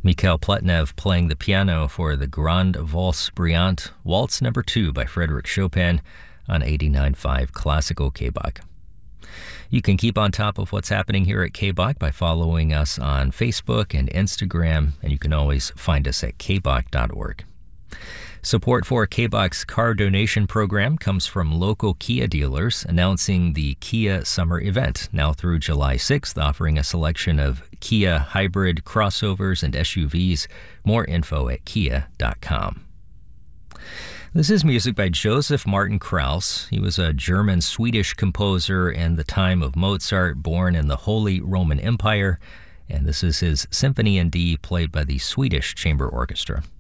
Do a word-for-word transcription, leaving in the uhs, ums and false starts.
Mikhail Pletnev playing the piano for the Grande Valse Brillante, Waltz Number two by Frédéric Chopin on eighty-nine point five Classical K B O C. You can keep on top of what's happening here at K B O C by following us on Facebook and Instagram, and you can always find us at k b o c dot org. Support for K B O C's car donation program comes from local Kia dealers announcing the Kia Summer Event, now through July sixth, offering a selection of Kia hybrid crossovers and S U Vs. More info at kia dot com. This is music by Joseph Martin Krauss. He was a German-Swedish composer in the time of Mozart, born in the Holy Roman Empire, and this is his Symphony in D played by the Swedish Chamber Orchestra.